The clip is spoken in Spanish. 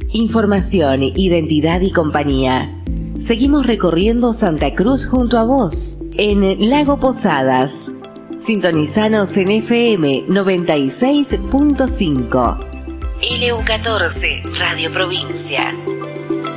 Información, identidad y compañía. Seguimos recorriendo Santa Cruz junto a vos, en Lago Posadas. Sintonizanos en FM 96.5. LU14, Radio Provincia.